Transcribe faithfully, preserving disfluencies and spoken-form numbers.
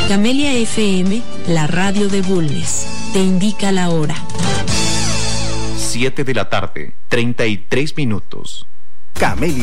Camelia F M, la radio de Bulnes, te indica la hora. siete de la tarde, treinta y tres minutos. Camelia